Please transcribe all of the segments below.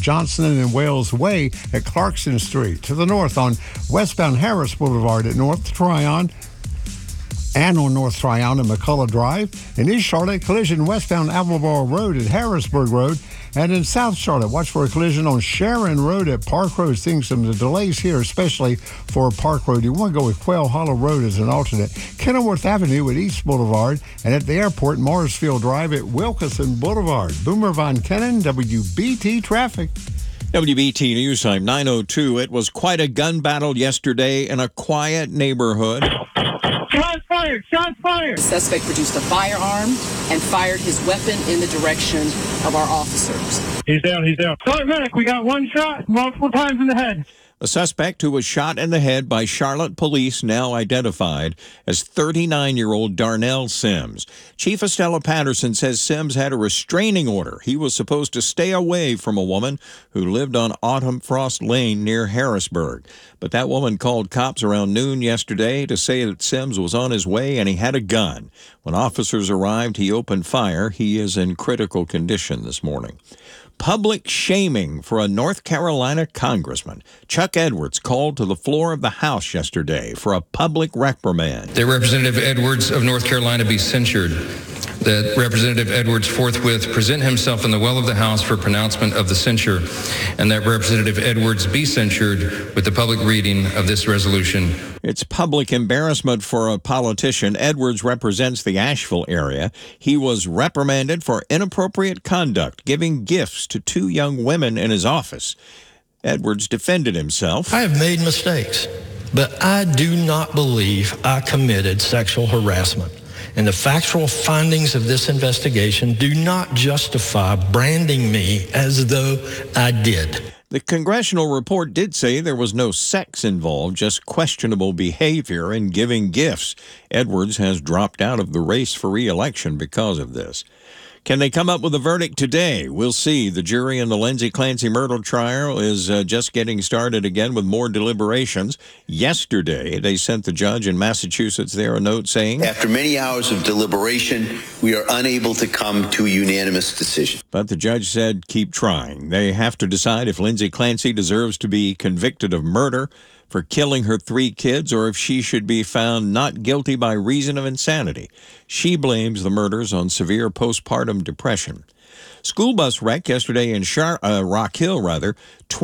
Johnson and Wales Way at Clarkson Street. To the north on westbound Harris Boulevard at North Tryon and on North Tryon and McCullough Drive. In East Charlotte, collision westbound Albemarle Road at Harrisburg Road. And in South Charlotte, watch for a collision on Sharon Road at Park Road. Seeing some delays here, especially for Park Road. You want to go with Quail Hollow Road as an alternate. Kenilworth Avenue at East Boulevard. And at the airport, Marsfield Drive at Wilkinson Boulevard. Boomer Von Kennan, WBT Traffic. WBT News Time 9:02. It was quite a gun battle yesterday in a quiet neighborhood. Shots fired! Shots fired! The suspect produced a firearm and fired his weapon in the direction of our officers. He's down, he's down. Sergeant Medic, we got one shot multiple times in the head. The suspect, who was shot in the head by Charlotte police, now identified as 39-year-old Darnell Sims. Chief Estella Patterson says Sims had a restraining order. He was supposed to stay away from a woman who lived on Autumn Frost Lane near Harrisburg. But that woman called cops around noon yesterday to say that Sims was on his way and he had a gun. When officers arrived, he opened fire. He is in critical condition this morning. Public shaming for a North Carolina congressman. Chuck Edwards called to the floor of the House yesterday for a public reprimand. That Representative Edwards of North Carolina be censured. That Representative Edwards forthwith present himself in the well of the House for pronouncement of the censure, and that Representative Edwards be censured with the public reading of this resolution. It's public embarrassment for a politician. Edwards represents the Asheville area. He was reprimanded for inappropriate conduct, giving gifts to two young women in his office. Edwards defended himself. I have made mistakes, but I do not believe I committed sexual harassment. And the factual findings of this investigation do not justify branding me as though I did. The congressional report did say there was no sex involved, just questionable behavior and giving gifts. Edwards has dropped out of the race for re-election because of this. Can they come up with a verdict today? We'll see. The jury in the Lindsay Clancy murder trial is just getting started again with more deliberations. Yesterday, they sent the judge in Massachusetts there a note saying, after many hours of deliberation, we are unable to come to a unanimous decision. But the judge said, keep trying. They have to decide if Lindsay Clancy deserves to be convicted of murder for killing her 3 kids, or if she should be found not guilty by reason of insanity. She blames the murders on severe postpartum depression. School bus wreck yesterday in Rock Hill.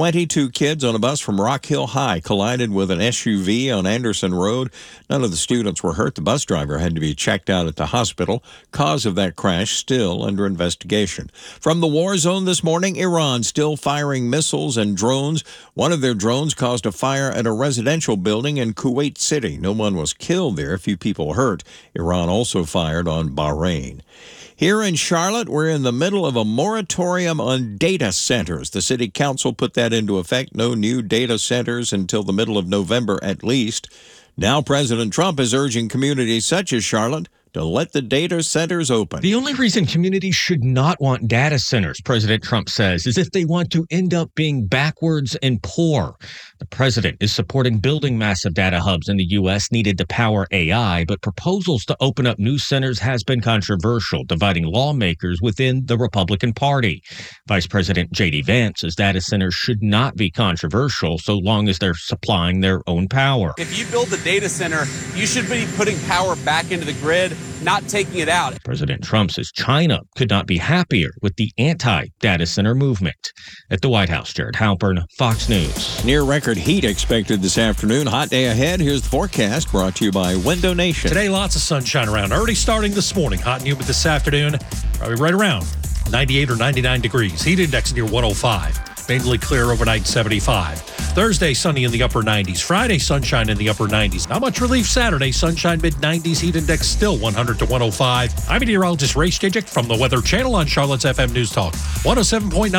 22 kids on a bus from Rock Hill High collided with an SUV on Anderson Road. None of the students were hurt. The bus driver had to be checked out at the hospital. Cause of that crash still under investigation. From the war zone this morning, Iran still firing missiles and drones. One of their drones caused a fire at a residential building in Kuwait City. No one was killed there, a few people hurt. Iran also fired on Bahrain. Here in Charlotte, we're in the middle of a moratorium on data centers. The city council put that into effect. No new data centers until the middle of November at least. Now President Trump is urging communities such as Charlotte to let the data centers open. The only reason communities should not want data centers, President Trump says, is if they want to end up being backwards and poor. The president is supporting building massive data hubs in the U.S. needed to power AI, but proposals to open up new centers has been controversial, dividing lawmakers within the Republican Party. Vice President J.D. Vance says data centers should not be controversial so long as they're supplying their own power. If you build the data center, you should be putting power back into the grid, not taking it out. President Trump says China could not be happier with the anti-data center movement. At the White House, Jared Halpern, Fox News. Near record heat expected this afternoon. Hot day ahead. Here's the forecast brought to you by Window Nation. Today, lots of sunshine around. Already starting this morning. Hot and humid this afternoon. Probably right around 98 or 99 degrees. Heat index near 105. Mainly clear overnight, 75. Thursday, sunny in the upper 90s. Friday, sunshine in the upper 90s. Not much relief Saturday. Sunshine mid-90s. Heat index still 100 to 105. I'm meteorologist Ray Stijik from the Weather Channel on Charlotte's FM News Talk. 107.9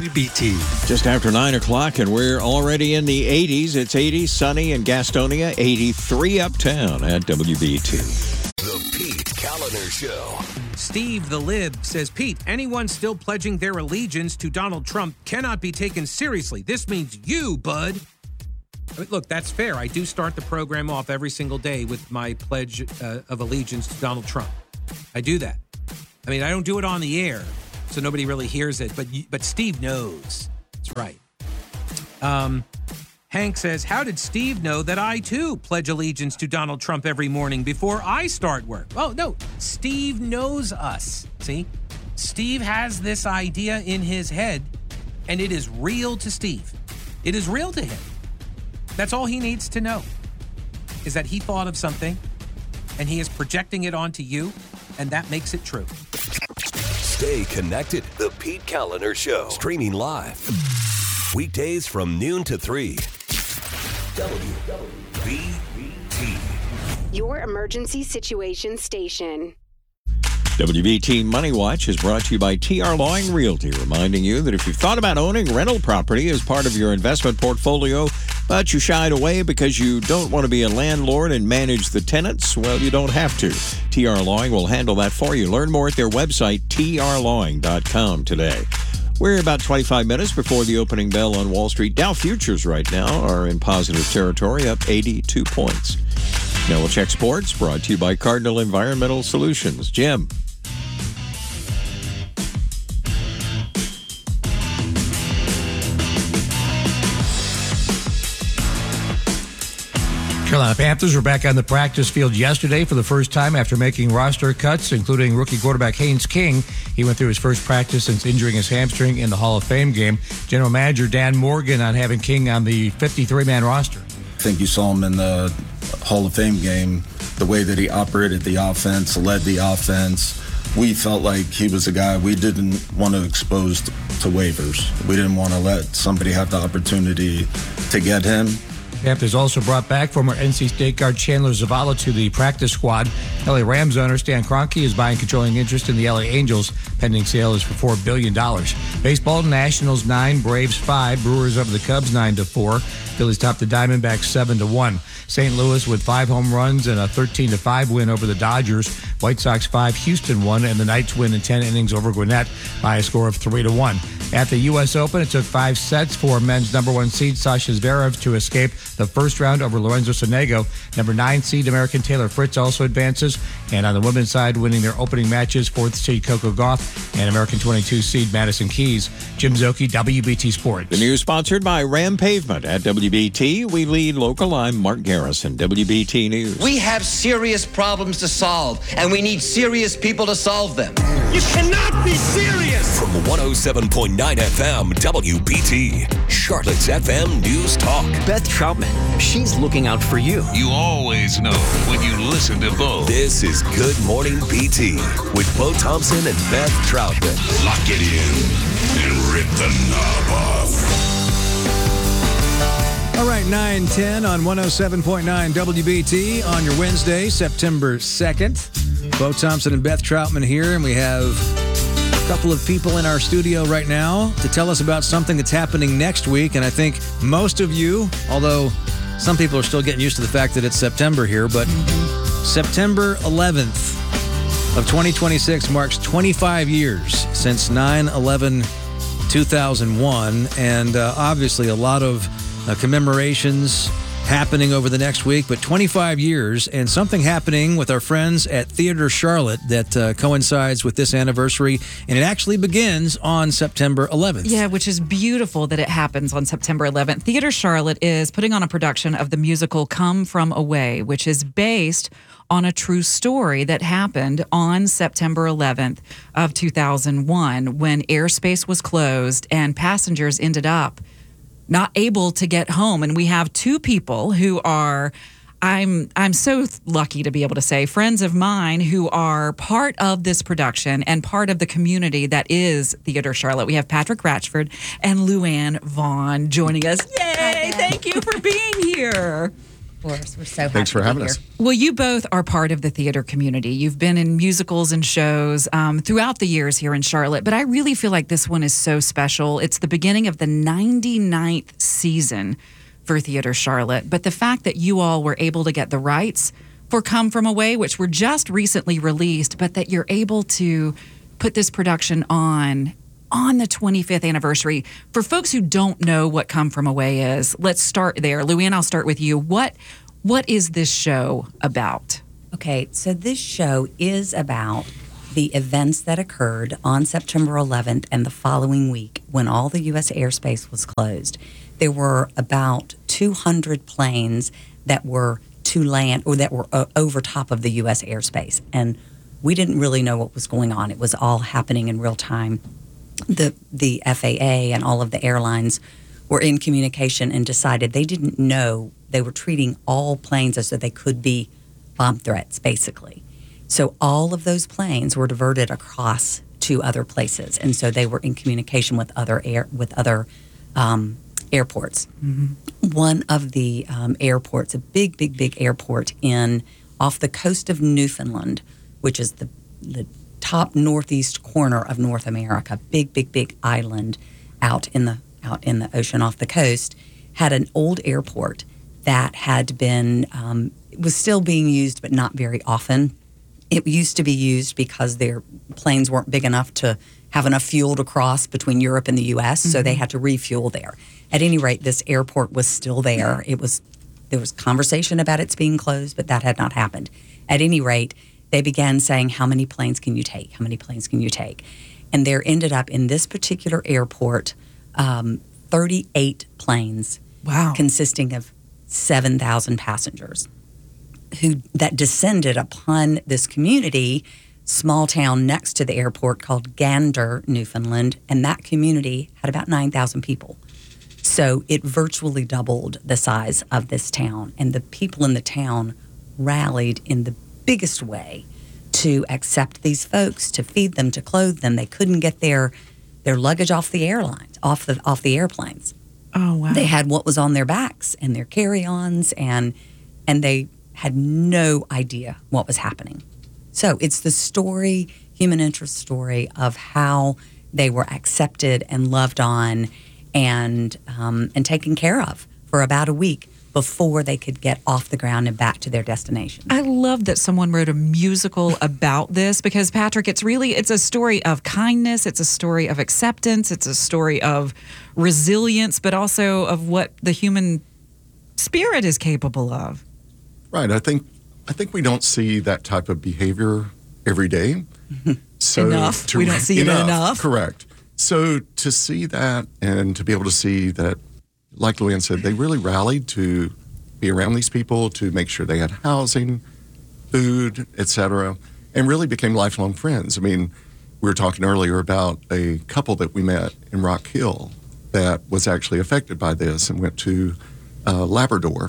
WBT. Just after 9 o'clock, and we're already in the 80s. It's 80 sunny in Gastonia, 83 uptown at WBT. The Pete Kaliner Show. Steve the Lib says, Pete, anyone still pledging their allegiance to Donald Trump cannot be taken seriously. This means you, bud. I mean, look, that's fair. I do start the program off every single day with my pledge of allegiance to Donald Trump. I do that. I mean, I don't do it on the air, so nobody really hears it. But Steve knows. That's right. Hank says, how did Steve know that I, too, pledge allegiance to Donald Trump every morning before I start work? Oh, no. Steve knows us. See? Steve has this idea in his head, and it is real to Steve. It is real to him. That's all he needs to know, is that he thought of something, and he is projecting it onto you, and that makes it true. Stay connected. The Pete Kaliner Show. Streaming live. Weekdays from noon to 3. WBT. Your emergency situation station. WBT Money Watch is brought to you by TR Lawing Realty, reminding you that if you've thought about owning rental property as part of your investment portfolio, but you shied away because you don't want to be a landlord and manage the tenants, well, you don't have to. TR Lawing will handle that for you. Learn more at their website, trlawing.com today. We're about 25 minutes before the opening bell on Wall Street. Dow futures right now are in positive territory, up 82 points. Now we'll check sports, brought to you by Cardinal Environmental Solutions. Jim. Carolina Panthers were back on the practice field yesterday for the first time after making roster cuts, including rookie quarterback Haynes King. He went through his first practice since injuring his hamstring in the Hall of Fame game. General Manager Dan Morgan on having King on the 53-man roster. I think you saw him in the Hall of Fame game, the way that he operated the offense, led the offense. We felt like he was a guy we didn't want to expose to waivers. We didn't want to let somebody have the opportunity to get him. Panthers also brought back former NC State guard Chandler Zavala to the practice squad. LA Rams owner Stan Kroenke is buying controlling interest in the LA Angels. Pending sale is for $4 billion. Baseball, Nationals 9, Braves 5, Brewers over the Cubs 9-4. Phillies top the Diamondbacks 7-1. St. Louis with 5 home runs and a 13-5 win over the Dodgers. White Sox 5, Houston 1, and the Knights win in 10 innings over Gwinnett by a score of 3-1. At the U.S. Open, it took 5 sets for men's number 1 seed Sasha Zverev to escape the first round over Lorenzo Sonego. Number 9 seed American Taylor Fritz also advances. And on the women's side, winning their opening matches, 4th seed Coco Gauff and American 22 seed Madison Keys. Jim Zoki, WBT Sports. The news sponsored by Ram Pavement. At WBT, we lead local. I'm Mark Garrison, WBT News. We have serious problems to solve, and we need serious people to solve them. You cannot be serious! From 107.9 FM WBT, Charlotte's FM News Talk. Beth Troutman, she's looking out for you. You always know when you listen to Bo. This is Good Morning BT with Bo Thompson and Beth Troutman. Lock it in and rip the knob off. All right, 9:10 on 107.9 WBT on your Wednesday, September 2nd. Bo Thompson and Beth Troutman here, and we have a couple of people in our studio right now to tell us about something that's happening next week. And I think most of you, although some people are still getting used to the fact that it's September here, but September 11th of 2026 marks 25 years since 9/11/2001, and obviously a lot of commemorations happening over the next week, but 25 years and something happening with our friends at Theater Charlotte that coincides with this anniversary, and it actually begins on September 11th. Yeah, which is beautiful that it happens on September 11th. Theater Charlotte is putting on a production of the musical Come From Away, which is based on a true story that happened on September 11th of 2001 when airspace was closed and passengers ended up not able to get home. And we have 2 people who are, I'm so lucky to be able to say, friends of mine who are part of this production and part of the community that is Theater Charlotte. We have Patrick Ratchford and Luann Vaughn joining us. Yay! Thank you for being here. Of course, we're so happy. Thanks for having us. Well, you both are part of the theater community. You've been in musicals and shows throughout the years here in Charlotte, but I really feel like this one is so special. It's the beginning of the 99th season for Theater Charlotte, but the fact that you all were able to get the rights for Come From Away, which were just recently released, but that you're able to put this production on the 25th anniversary. For folks who don't know what Come From Away is, let's start there. Luann, I'll start with you. What is this show about? Okay, so this show is about the events that occurred on September 11th and the following week when all the U.S. airspace was closed, there were about 200 planes that were to land or that were over top of the U.S. airspace. And we didn't really know what was going on. It was all happening in real time. The FAA and all of the airlines were in communication and decided they didn't know. They were treating all planes as though they could be bomb threats, basically. So all of those planes were diverted across to other places, and so they were in communication with other airports. Mm-hmm. One of the airports, a big airport off the coast of Newfoundland, which is the top northeast corner of North America, big island out in the ocean off the coast, had an old airport that had been was still being used, but not very often. It used to be used because their planes weren't big enough to have enough fuel to cross between Europe and the U.S., so they had to refuel there. At any rate, this airport was still there. There was conversation about its being closed, but that had not happened. At any rate, they began saying, how many planes can you take? How many planes can you take? And there ended up in this particular airport 38 planes, consisting of 7,000 passengers that descended upon this community, small town next to the airport called Gander, Newfoundland, and that community had about 9,000 people. So it virtually doubled the size of this town, and the people in the town rallied in the biggest way to accept these folks, to feed them, to clothe them. They couldn't get their luggage off the airlines, off the airplanes. Oh, wow. They had what was on their backs and their carry-ons, and they had no idea what was happening. So it's the story, human interest story, of how they were accepted and loved on and taken care of for about a week before they could get off the ground and back to their destination. I love that someone wrote a musical about this because, Patrick, it's a story of kindness, it's a story of acceptance, it's a story of resilience, but also of what the human spirit is capable of. Right. I think we don't see that type of behavior every day. So enough. We don't see it enough. Correct. So to see that and to be able to see that, like Luann said, they really rallied to be around these people, to make sure they had housing, food, etc., and really became lifelong friends. I mean, we were talking earlier about a couple that we met in Rock Hill that was actually affected by this and went to Labrador.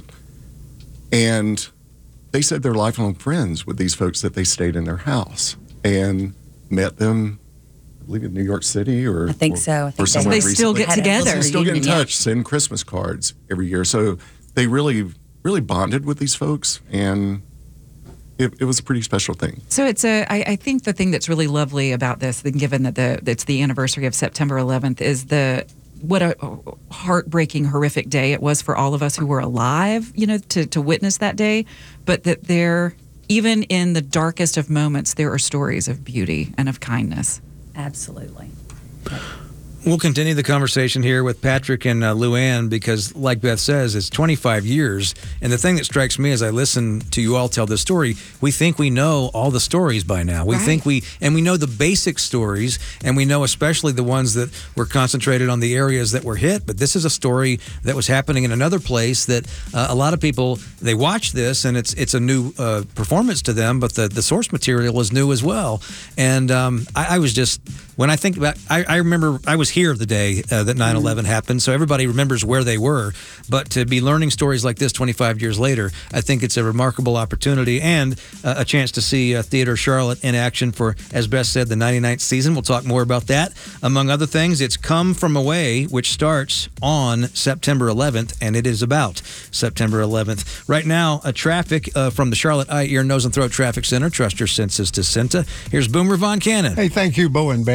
And they said they're lifelong friends with these folks that they stayed in their house and met them, I believe, in New York City or I think so. They still get together. They still get in touch, send Christmas cards every year. So they really bonded with these folks, and it was a pretty special thing. So I think the thing that's really lovely about this, given that it's the anniversary of September 11th, is what a heartbreaking, horrific day it was for all of us who were alive, to witness that day. But that even in the darkest of moments, there are stories of beauty and of kindness. Absolutely. We'll continue the conversation here with Patrick and Luann because, like Beth says, it's 25 years. And the thing that strikes me as I listen to you all tell this story, we think we know all the stories by now. We think we know the basic stories, and we know especially the ones that were concentrated on the areas that were hit. But this is a story that was happening in another place that a lot of people, they watch this and it's a new performance to them, but the source material is new as well. And I was just, when I think about, I remember I was here the day that 9/11 happened, so everybody remembers where they were. But to be learning stories like this 25 years later, I think it's a remarkable opportunity and a chance to see Theater Charlotte in action for, as Beth said, the 99th season. We'll talk more about that. Among other things, it's Come From Away, which starts on September 11th, and it is about September 11th. Right now, traffic from the Charlotte Eye, Ear, Nose, and Throat Traffic Center. Trust your senses to CENTA. Here's Boomer Von Cannon. Hey, thank you, Bo and Beth.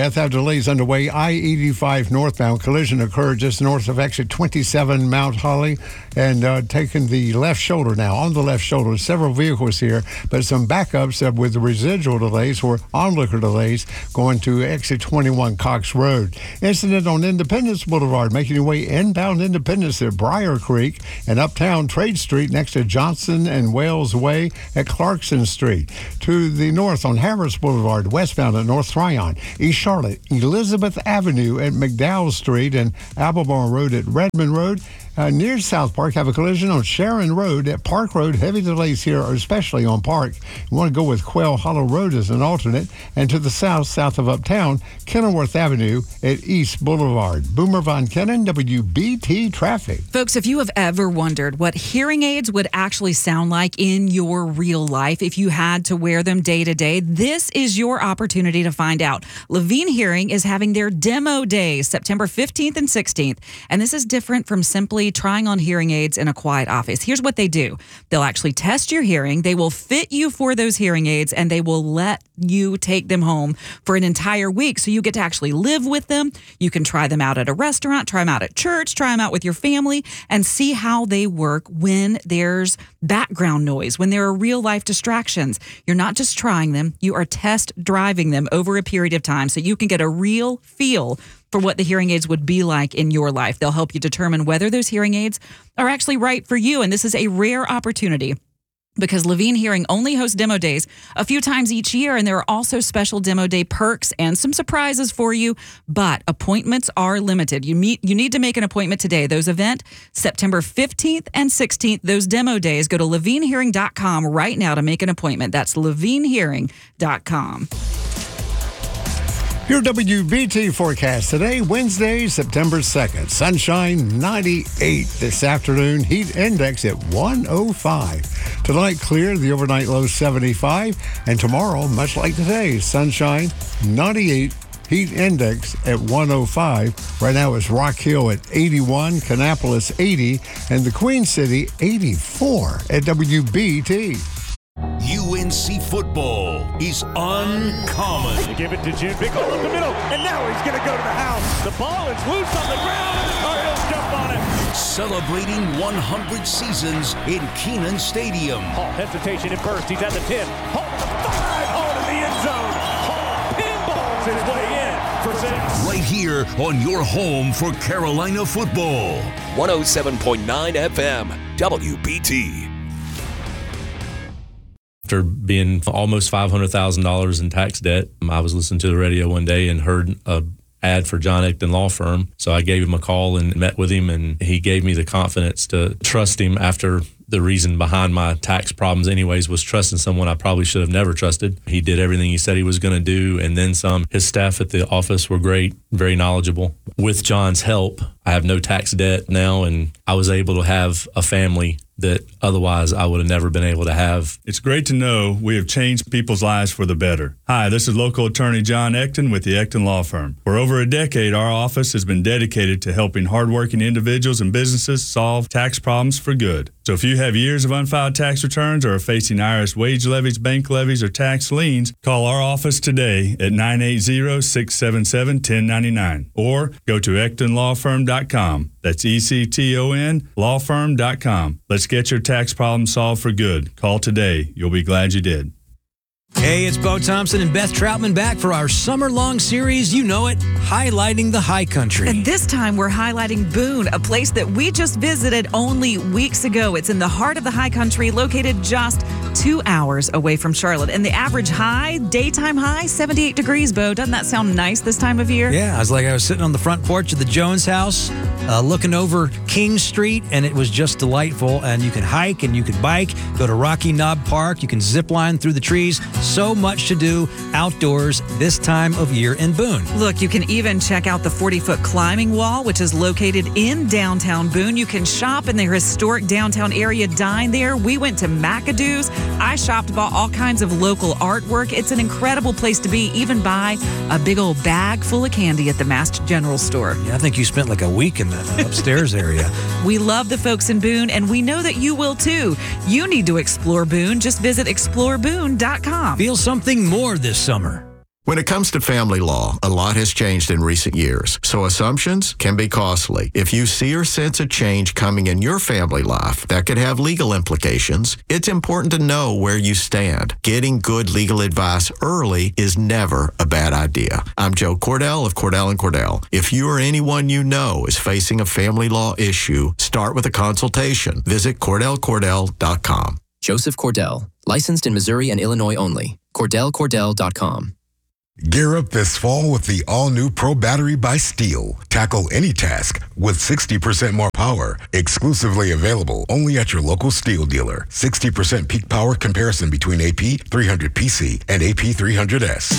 Beth have delays underway. I-85 northbound collision occurred just north of exit 27 Mount Holly and taking the left shoulder now. On the left shoulder, several vehicles here, but some backups with the residual delays or onlooker delays going to exit 21 Cox Road. Incident on Independence Boulevard, making your way inbound Independence at Briar Creek and uptown Trade Street next to Johnson and Wales Way at Clarkson Street. To the north on Harris Boulevard, westbound at North Tryon, East Charlotte, Elizabeth Avenue at McDowell Street and Albemarle Road at Redmond Road. Near South Park, have a collision on Sharon Road at Park Road. Heavy delays here, especially on Park. You want to go with Quail Hollow Road as an alternate. And to the south of Uptown, Kenilworth Avenue at East Boulevard. Boomer Von Kennan, WBT Traffic. Folks, if you have ever wondered what hearing aids would actually sound like in your real life if you had to wear them day to day, this is your opportunity to find out. Levine Hearing is having their demo days, September 15th and 16th. And this is different from simply trying on hearing aids in a quiet office. Here's what they do. They'll actually test your hearing. They will fit you for those hearing aids, and they will let you take them home for an entire week. So you get to actually live with them. You can try them out at a restaurant, try them out at church, try them out with your family, and see how they work when there's background noise, when there are real life distractions. You're not just trying them, you are test driving them over a period of time so you can get a real feel for what the hearing aids would be like in your life. They'll help you determine whether those hearing aids are actually right for you. And this is a rare opportunity because Levine Hearing only hosts demo days a few times each year, and there are also special demo day perks and some surprises for you, but appointments are limited. You need to make an appointment today. Those events, September 15th and 16th, those demo days. Go to levinehearing.com right now to make an appointment. That's levinehearing.com. Your WBT forecast today, Wednesday, September 2nd. Sunshine 98 this afternoon. Heat index at 105. Tonight, clear, the overnight low 75. And tomorrow, much like today, sunshine 98. Heat index at 105. Right now it's Rock Hill at 81, Kannapolis 80, and the Queen City 84 at WBT. UNC football is uncommon. They give it to Jim. Big hole in the middle, and now he's going to go to the house. The ball is loose on the ground, and the Cardinals jump on it. Celebrating 100 seasons in Kenan Stadium. Hall hesitation at first. He's at the 10. Hall to the 5. Hall to the end zone. Hall pinballs his way in for 6. Right here on your home for Carolina football. 107.9 FM, WBT. After being almost $500,000 in tax debt, I was listening to the radio one day and heard an ad for John Ecton Law Firm. So I gave him a call and met with him, and he gave me the confidence to trust him after the reason behind my tax problems anyways was trusting someone I probably should have never trusted. He did everything he said he was going to do, and then some. His staff at the office were great, very knowledgeable. With John's help, I have no tax debt now, and I was able to have a family that otherwise I would have never been able to have. It's great to know we have changed people's lives for the better. Hi, this is local attorney John Ecton with the Ecton Law Firm. For over a decade, our office has been dedicated to helping hardworking individuals and businesses solve tax problems for good. So if you have years of unfiled tax returns or are facing IRS wage levies, bank levies, or tax liens, call our office today at 980-677-1099 or go to EctonLawFirm.com. That's ECTON lawfirm.com. Let's get your tax problem solved for good. Call today. You'll be glad you did. Hey, it's Bo Thompson and Beth Troutman back for our summer-long series, you know it, highlighting the high country. And this time we're highlighting Boone, a place that we just visited only weeks ago. It's in the heart of the high country, located just 2 hours away from Charlotte. And the average high, daytime high, 78 degrees, Bo. Doesn't that sound nice this time of year? Yeah, I was sitting on the front porch of the Jones house, looking over King Street, and it was just delightful. And you can hike and you can bike, go to Rocky Knob Park, you can zip line through the trees. So much to do outdoors this time of year in Boone. Look, you can even check out the 40-foot climbing wall, which is located in downtown Boone. You can shop in their historic downtown area, dine there. We went to McAdoo's. I shopped, bought all kinds of local artwork. It's an incredible place to be. Even buy a big old bag full of candy at the Mass General Store. Yeah, I think you spent like a week in the upstairs area. We love the folks in Boone, and we know that you will too. You need to explore Boone. Just visit exploreboone.com. Feel something more this summer. When it comes to family law, a lot has changed in recent years, so assumptions can be costly. If you see or sense a change coming in your family life that could have legal implications, it's important to know where you stand. Getting good legal advice early is never a bad idea. I'm Joe Cordell of Cordell & Cordell. If you or anyone you know is facing a family law issue, start with a consultation. Visit CordellCordell.com. Joseph Cordell, licensed in Missouri and Illinois only. CordellCordell.com. Gear up this fall with the all-new Pro Battery by Steel. Tackle any task with 60% more power. Exclusively available only at your local Steel dealer. 60% peak power comparison between AP 300PC and AP 300S.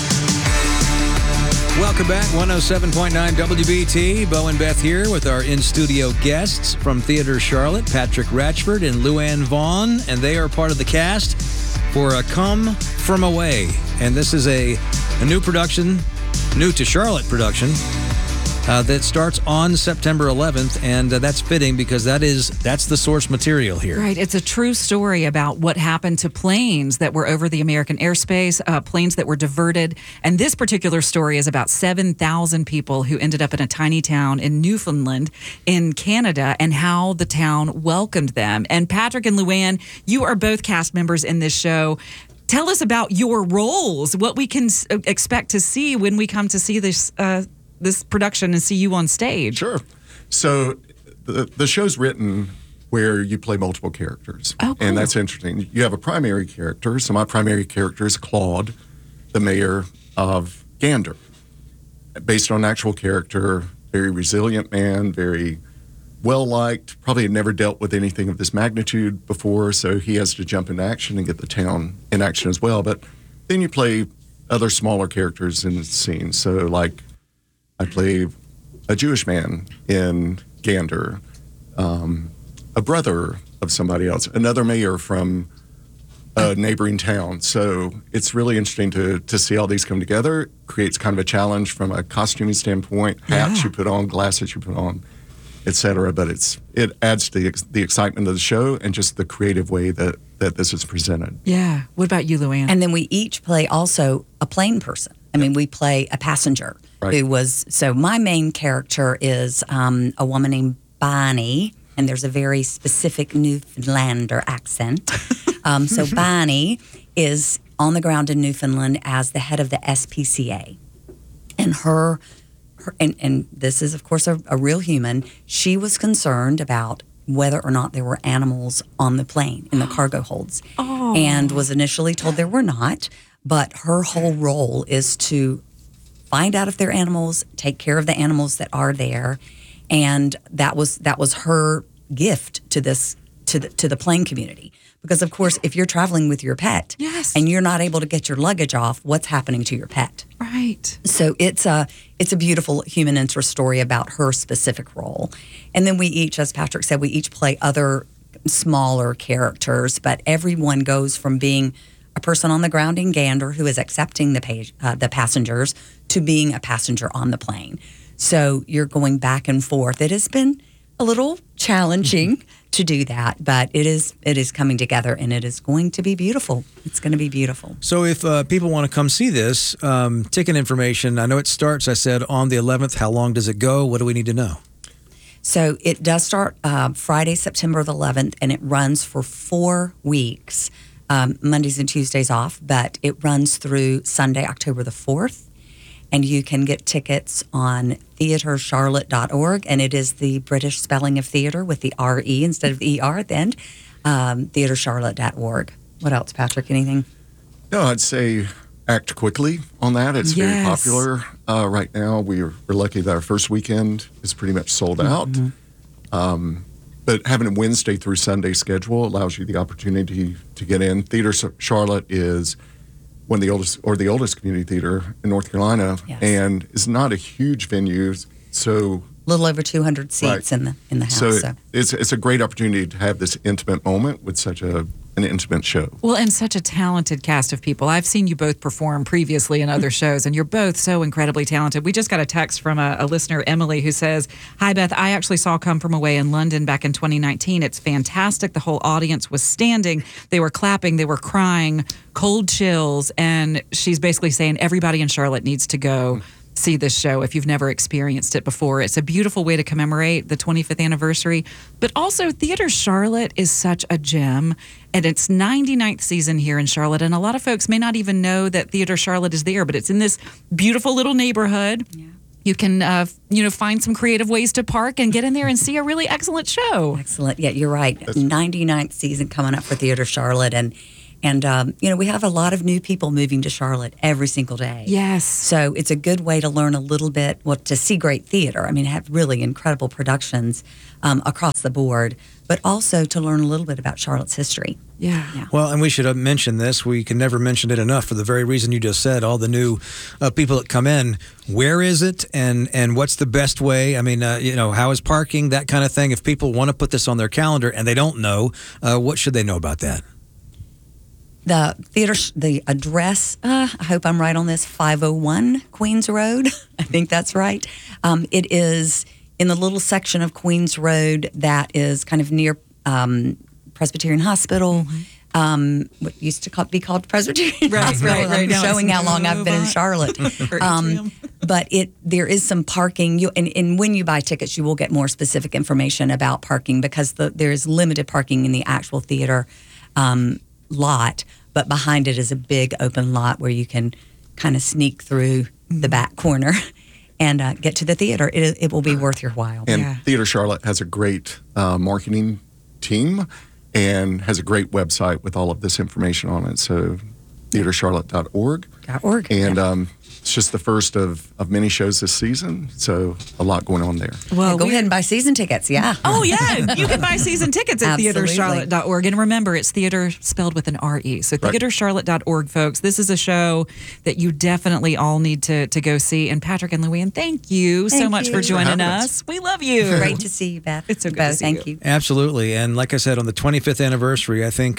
Welcome back, 107.9 WBT. Bo and Beth here with our in-studio guests from Theater Charlotte, Patrick Ratchford and Luann Vaughn, and they are part of the cast for a Come From Away. And this is a new production, new to Charlotte production, that starts on September 11th, and that's fitting because that's the source material here. Right. It's a true story about what happened to planes that were over the American airspace, planes that were diverted. And this particular story is about 7,000 people who ended up in a tiny town in Newfoundland in Canada and how the town welcomed them. And Patrick and Luann, you are both cast members in this show. Tell us about your roles, what we can expect to see when we come to see this this production and see you on stage. Sure. So the show's written where you play multiple characters. Oh, cool. And that's interesting. You have a primary character. So my primary character is Claude, the mayor of Gander. Based on an actual character, very resilient man, very well-liked, probably had never dealt with anything of this magnitude before, so he has to jump into action and get the town in action as well. But then you play other smaller characters in the scene. So, like, I play a Jewish man in Gander, a brother of somebody else, another mayor from a neighboring town. So it's really interesting to see all these come together. Creates kind of a challenge from a costuming standpoint, hats you put on, glasses you put on, etc. But it adds to the excitement of the show and just the creative way that this is presented. Yeah. What about you, Luann? And then we each play also a plane person. I mean, we play a passenger who was, so my main character is a woman named Bonnie, and there's a very specific Newfoundlander accent. So Bonnie is on the ground in Newfoundland as the head of the SPCA. And her and this is, of course, a real human. She was concerned about whether or not there were animals on the plane in the cargo holds, and was initially told there were not. But her whole role is to find out if there are animals, take care of the animals that are there, and that was her gift to the plane community. Because, of course, if you're traveling with your pet and you're not able to get your luggage off, what's happening to your pet? Right. So it's a beautiful human interest story about her specific role. And then we each, as Patrick said, we each play other smaller characters, but everyone goes from being a person on the ground in Gander who is accepting the passengers to being a passenger on the plane. So you're going back and forth. It has been a little challenging to do that, but it is coming together, and it is going to be beautiful. It's going to be beautiful. So if people want to come see this, ticket information, I know it starts, I said, on the 11th. How long does it go? What do we need to know? So it does start Friday, September the 11th, and it runs for 4 weeks, Mondays and Tuesdays off, but it runs through Sunday, October the 4th. And you can get tickets on theatrecharlotte.org, and it is the British spelling of theater with the R-E instead of the E-R at the end, theatrecharlotte.org. What else, Patrick? Anything? No, I'd say act quickly on that. It's very popular right now. We're lucky that our first weekend is pretty much sold out. But having a Wednesday through Sunday schedule allows you the opportunity to get in. Theater Charlotte is one of the oldest community theater in North Carolina, and is not a huge venue. So little over 200 seats Right. in the house. So it's a great opportunity to have this intimate moment with such an intimate show. Well, and such a talented cast of people. I've seen you both perform previously in other shows, and you're both so incredibly talented. We just got a text from a listener, Emily, who says, "Hi, Beth. I actually saw Come From Away in London back in 2019. It's fantastic. The whole audience was standing. They were clapping. They were crying, cold chills." And she's basically saying everybody in Charlotte needs to go see this show if you've never experienced it before. It's a beautiful way to commemorate the 25th anniversary. But also, Theater Charlotte is such a gem. And it's 99th season here in Charlotte. And a lot of folks may not even know that Theater Charlotte is there, but it's in this beautiful little neighborhood. Yeah. You can, find some creative ways to park and get in there and see a really excellent show. Excellent. Yeah, you're right. 99th season coming up for Theater Charlotte. And we have a lot of new people moving to Charlotte every single day. Yes. So it's a good way to learn a little bit, to see great theater. I mean, have really incredible productions across the board, but also to learn a little bit about Charlotte's history. Yeah. Well, and we should have mentioned this. We can never mention it enough for the very reason you just said. All the new people that come in. Where is it, and what's the best way? I mean, how is parking, that kind of thing. If people want to put this on their calendar and they don't know, what should they know about that? The theater, the address, I hope I'm right on this, 501 Queens Road. I think that's right. It is in the little section of Queens Road that is kind of near Presbyterian Hospital, what used to be called Presbyterian Hospital. Right. I'm showing how long I've been in Charlotte. But there is some parking. And when you buy tickets, you will get more specific information about parking because there is limited parking in the actual theater lot, but behind it is a big open lot where you can kind of sneak through the back corner and get to the theater. It will be worth your while. And Theater Charlotte has a great marketing team and has a great website with all of this information on it. So theatercharlotte.org. And it's just the first of many shows this season, so a lot going on there. Well, go ahead and buy season tickets, yeah. Oh, yeah. You can buy season tickets at theatercharlotte.org. And remember, it's theater spelled with an R-E. So theatercharlotte.org, folks. This is a show that you definitely all need to go see. And Patrick and Luann, thank you so much for joining us. We love you. Great to see you, Beth. It's so good to see Thank you. Absolutely. And like I said, on the 25th anniversary, I think,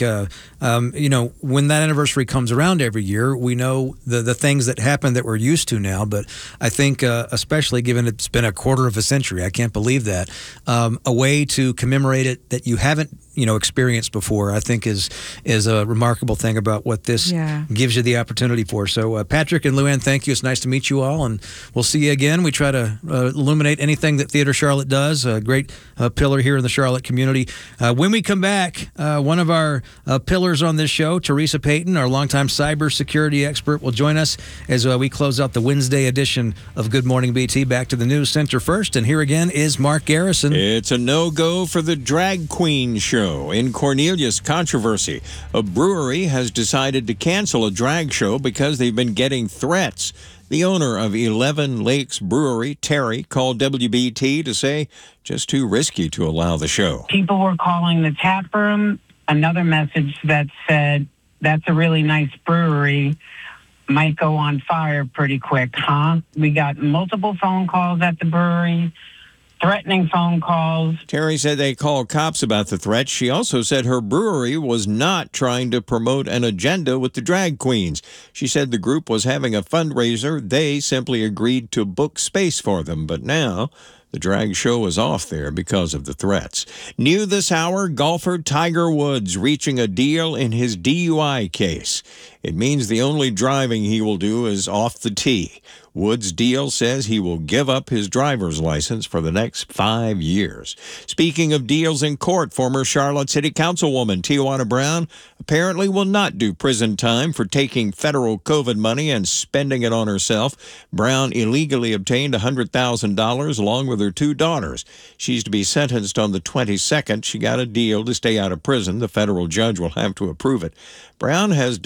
when that anniversary comes around every year, we know the things that happen that we're used to now. But I think, especially given it's been a quarter of a century, I can't believe that, a way to commemorate it that you haven't experienced before, I think is a remarkable thing about what this gives you the opportunity for. So Patrick and Luann, thank you. It's nice to meet you all, and we'll see you again. We try to illuminate anything that Theater Charlotte does, a great pillar here in the Charlotte community. When we come back, one of our pillars on this show, Teresa Payton, our longtime cybersecurity expert, will join us as we close out the Wednesday edition of Good Morning BT. Back to the news center first, and here again is Mark Garrison. It's a no-go for the drag queen show. In Cornelius controversy, a brewery has decided to cancel a drag show because they've been getting threats. The owner of 11 Lakes Brewery, Terry, called WBT to say just too risky to allow the show. People were calling the tap room. Another message that said, "That's a really nice brewery. Might go on fire pretty quick, huh?" We got multiple phone calls at the brewery, threatening phone calls. Terry said they called cops about the threat. She also said her brewery was not trying to promote an agenda with the drag queens. She said the group was having a fundraiser. They simply agreed to book space for them. But now the drag show is off there because of the threats. New this hour, golfer Tiger Woods reaching a deal in his DUI case. It means the only driving he will do is off the tee. Woods' deal says he will give up his driver's license for the next 5 years. Speaking of deals in court, former Charlotte City Councilwoman Tijuana Brown apparently will not do prison time for taking federal COVID money and spending it on herself. Brown illegally obtained $100,000 along with her 2 daughters. She's to be sentenced on the 22nd. She got a deal to stay out of prison. The federal judge will have to approve it. Brown has done prison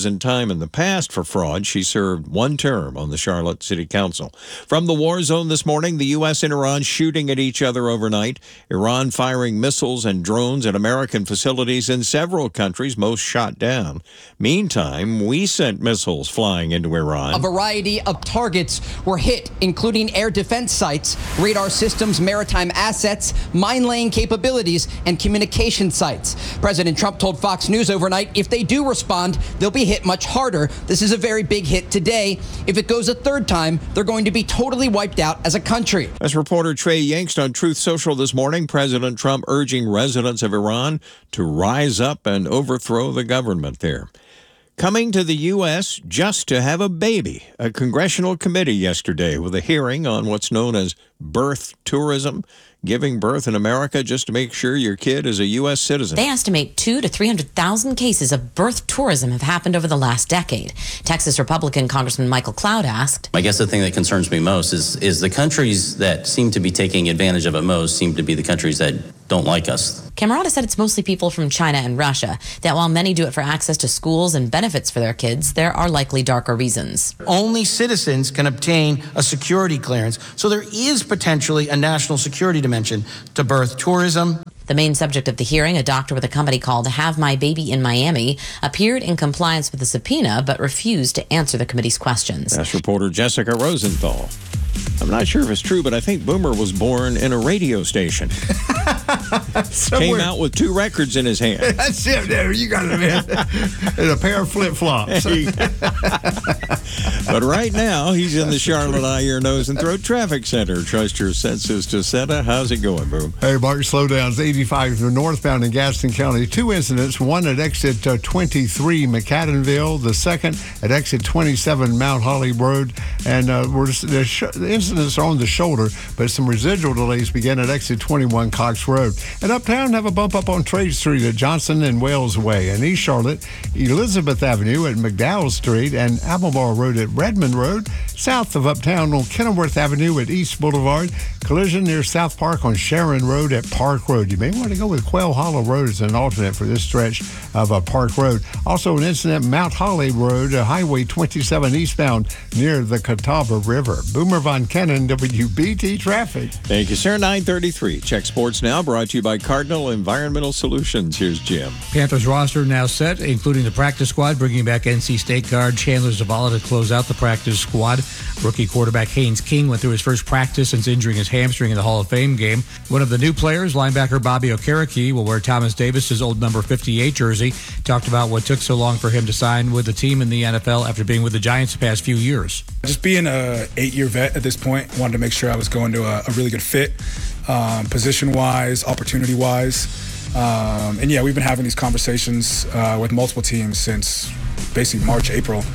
prison time in the past for fraud. She served 1 term on the Charlotte City Council. From the war zone this morning, the U.S. and Iran shooting at each other overnight. Iran firing missiles and drones at American facilities in several countries, most shot down. Meantime, we sent missiles flying into Iran. A variety of targets were hit, including air defense sites, radar systems, maritime assets, mine-laying capabilities, and communication sites. President Trump told Fox News overnight if they do respond, they'll be hit much harder. This is a very big hit today. If it goes a third time, they're going to be totally wiped out as a country. As reporter Trey Yangst on Truth Social this morning, President Trump urging residents of Iran to rise up and overthrow the government there. Coming to the U.S. just to have a baby. A congressional committee yesterday with a hearing on what's known as birth tourism, giving birth in America just to make sure your kid is a U.S. citizen. They estimate 200,000 to 300,000 cases of birth tourism have happened over the last decade. Texas Republican Congressman Michael Cloud asked, I guess the thing that concerns me most is the countries that seem to be taking advantage of it most seem to be the countries that don't like us. Camerota said it's mostly people from China and Russia, that while many do it for access to schools and benefits for their kids, there are likely darker reasons. Only citizens can obtain a security clearance, so there is potentially a national security dimension to birth tourism. The main subject of the hearing, a doctor with a company called Have My Baby in Miami, appeared in compliance with the subpoena but refused to answer the committee's questions. That's reporter Jessica Rosenthal. I'm not sure if it's true, but I think Boomer was born in a radio station. Came out with 2 records in his hand. That's it there. You got it, man. And a pair of flip-flops. But right now, he's in the Charlotte Eye, Ear, Nose, and Throat Traffic Center. Trust your senses to Santa. How's it going, Boom? Hey, Mark, slowdowns 85 northbound in Gaston County. 2 incidents, one at exit 23 McAdenville, the second at exit 27 Mount Holly Road. And the incidents are on the shoulder, but some residual delays begin at exit 21 Cox Road. And uptown, have a bump up on Trade Street at Johnson and Wales Way. In East Charlotte, Elizabeth Avenue at McDowell Street and Albemarle Road at Redmond Road. South of uptown on Kenilworth Avenue at East Boulevard. Collision near South Park on Sharon Road at Park Road. You may want to go with Quail Hollow Road as an alternate for this stretch of Park Road. Also an incident, Mount Holly Road, Highway 27 eastbound near the Catawba River. Boomer Von Kennan, WBT Traffic. Thank you, sir. 9:33. Check Sports Now, brought to you by Cardinal Environmental Solutions. Here's Jim. Panthers roster now set, including the practice squad, bringing back NC State guard Chandler Zavala to close out the practice squad. Rookie quarterback Haynes King went through his first practice since injuring his hamstring in the Hall of Fame game. One of the new players, linebacker Bobby Okereke, will wear Thomas Davis's old number 58 jersey. Talked about what took so long for him to sign with the team in the NFL after being with the Giants the past few years. Just being a 8-year vet at this point, wanted to make sure I was going to a really good fit, position-wise, opportunity-wise. And yeah, we've been having these conversations with multiple teams since basically March, April.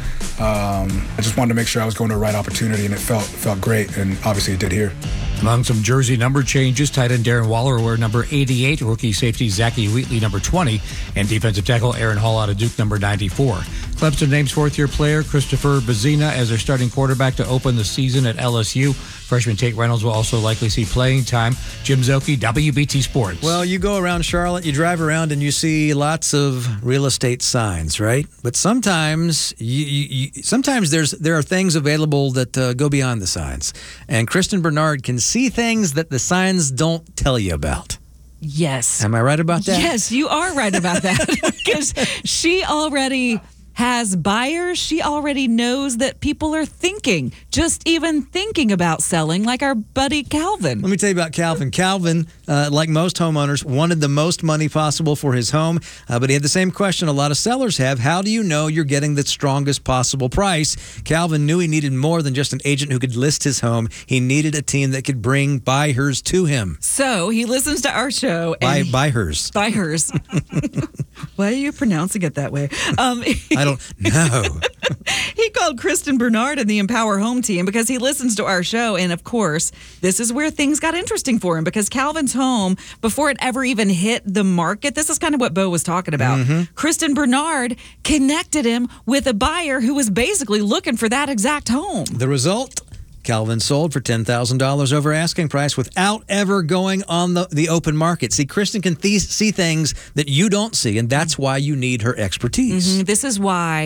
I just wanted to make sure I was going to the right opportunity, and it felt great, and obviously it did here. Among some jersey number changes, tight end Darren Waller will wear number 88, rookie safety Zachy Wheatley number 20, and defensive tackle Aaron Hall out of Duke number 94. Clemson names fourth-year player Christopher Bazina as their starting quarterback to open the season at LSU. Freshman Tate Reynolds will also likely see playing time. Jim Zelke, WBT Sports. Well, you go around Charlotte, you drive around, and you see lots of real estate signs, right? But sometimes sometimes there are things available that go beyond the signs. And Kristen Bernard can see things that the signs don't tell you about. Yes. Am I right about that? Yes, you are right about that. Because she already has buyers. She already knows that people are thinking, just even thinking about selling, like our buddy Calvin. Let me tell you about Calvin. Calvin, like most homeowners, wanted the most money possible for his home, but he had the same question a lot of sellers have. How do you know you're getting the strongest possible price? Calvin knew he needed more than just an agent who could list his home. He needed a team that could bring buyers to him. So he listens to our show. Buyers. Buyers. Why are you pronouncing it that way? I don't know. He called Kristen Bernard and the Empower Home team because he listens to our show. And of course, this is where things got interesting for him because Calvin's home, before it ever even hit the market, this is kind of what Bo was talking about. Mm-hmm. Kristen Bernard connected him with a buyer who was basically looking for that exact home. The result? Calvin sold for $10,000 over asking price without ever going on the open market. See, Kristen can see things that you don't see, and that's why you need her expertise. Mm-hmm. This is why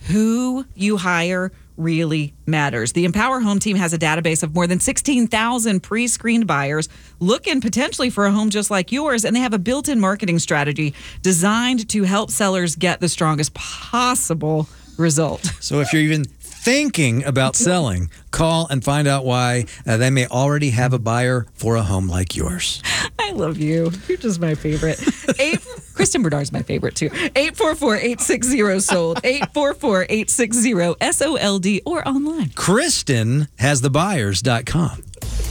who you hire really matters. The Empower Home team has a database of more than 16,000 pre-screened buyers looking potentially for a home just like yours, and they have a built-in marketing strategy designed to help sellers get the strongest possible result. So if you're even thinking about selling, call and find out why they may already have a buyer for a home like yours. I love you. You're just my favorite. Kristen Bernard's my favorite too. 844-860-SOLD. 844-860-SOLD or online. Kristen has thebuyers.com.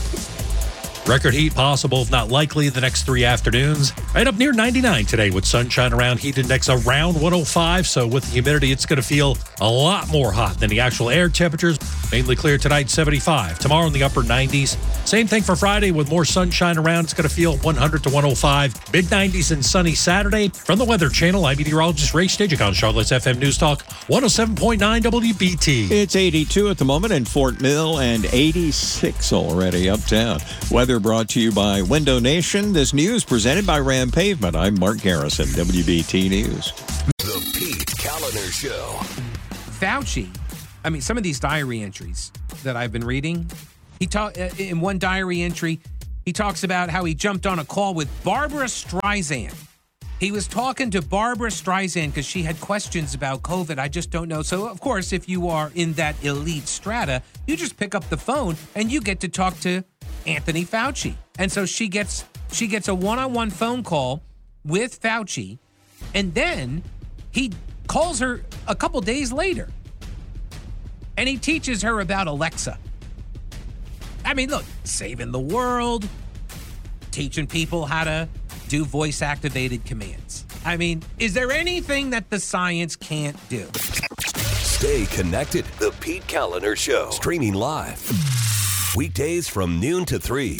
Record heat possible, if not likely, the next 3 afternoons. Right up near 99 today with sunshine around, heat index around 105. So with the humidity, it's going to feel a lot more hot than the actual air temperatures. Mainly clear tonight, 75. Tomorrow in the upper 90s. Same thing for Friday with more sunshine around. It's going to feel 100 to 105. Mid 90s and sunny Saturday. From the Weather Channel, I'm meteorologist Ray Stagik on Charlotte's FM News Talk 107.9 WBT. It's 82 at the moment in Fort Mill and 86 already uptown. Weather brought to you by Window Nation. This news presented by Ram Pavement. I'm Mark Garrison, WBT News. The Pete Kaliner Show. Fauci, some of these diary entries that I've been reading, in one diary entry, he talks about how he jumped on a call with Barbara Streisand. He was talking to Barbara Streisand because she had questions about COVID. I just don't know. So, of course, if you are in that elite strata, you just pick up the phone and you get to talk to Anthony Fauci. And so she gets a one-on-one phone call with Fauci, and then he calls her a couple days later. And he teaches her about Alexa. Look, saving the world, teaching people how to do voice-activated commands. Is there anything that the science can't do? Stay connected. The Pete Kaliner Show. Streaming live. Weekdays from noon to 3.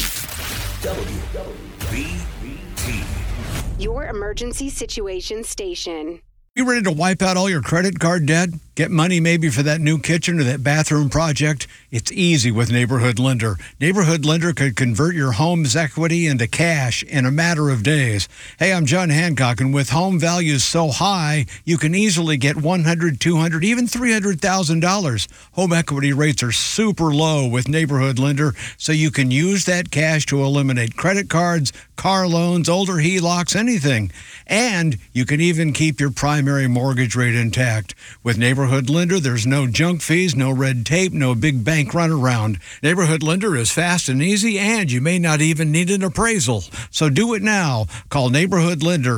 WBT. Your emergency situation station. You ready to wipe out all your credit card debt? Get money maybe for that new kitchen or that bathroom project? It's easy with Neighborhood Lender. Neighborhood Lender could convert your home's equity into cash in a matter of days. Hey, I'm John Hancock, and with home values so high, you can easily get $100,000, $200,000, even $300,000. Home equity rates are super low with Neighborhood Lender, so you can use that cash to eliminate credit cards, car loans, older HELOCs, anything. And you can even keep your primary mortgage rate intact. With Neighborhood Lender, there's no junk fees, no red tape, no big bank runaround. Neighborhood Lender is fast and easy, and you may not even need an appraisal. So do it now. Call Neighborhood Lender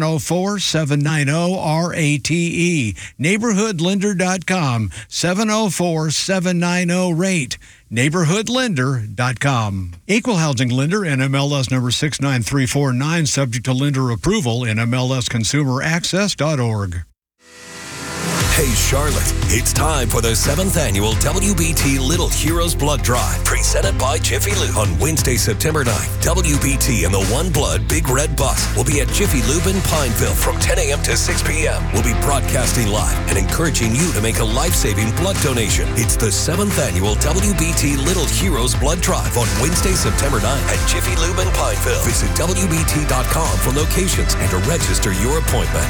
704-790-RATE. NeighborhoodLender.com 704-790-RATE. NeighborhoodLender.com. Equal housing lender, NMLS number 69349, subject to lender approval, NMLSconsumeraccess.org. Hey, Charlotte, it's time for the 7th annual WBT Little Heroes Blood Drive, presented by Jiffy Lube. On Wednesday, September 9th, WBT and the One Blood Big Red Bus will be at Jiffy Lube in Pineville from 10 a.m. to 6 p.m. We'll be broadcasting live and encouraging you to make a life-saving blood donation. It's the 7th annual WBT Little Heroes Blood Drive on Wednesday, September 9th at Jiffy Lube in Pineville. Visit WBT.com for locations and to register your appointment.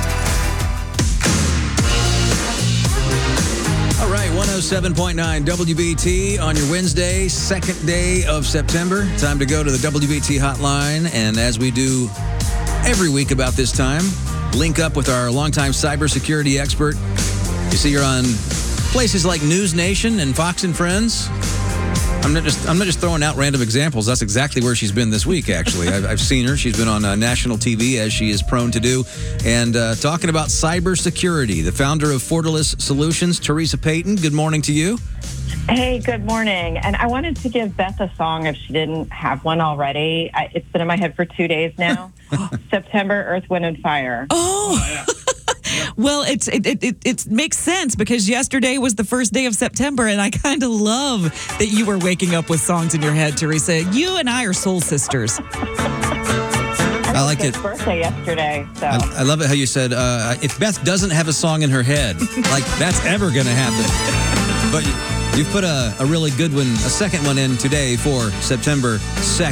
All right, 107.9 WBT on your Wednesday, second day of September. Time to go to the WBT hotline. And as we do every week about this time, link up with our longtime cybersecurity expert. You see, you're on places like News Nation and Fox and Friends. I'm not just throwing out random examples. That's exactly where she's been this week, actually. I've seen her. She's been on national TV, as she is prone to do, and talking about cybersecurity. The founder of Fortalice Solutions, Teresa Payton. Good morning to you. Hey, good morning. And I wanted to give Beth a song if she didn't have one already. It's been in my head for 2 days now. September, Earth, Wind, and Fire. Oh, yeah. Well, it makes sense because yesterday was the first day of September, and I kind of love that you were waking up with songs in your head, Teresa. You and I are soul sisters. I like it. Birthday yesterday. So I love it how you said if Beth doesn't have a song in her head, like that's ever going to happen. But you've put a really good one, a second one in today for September 2nd.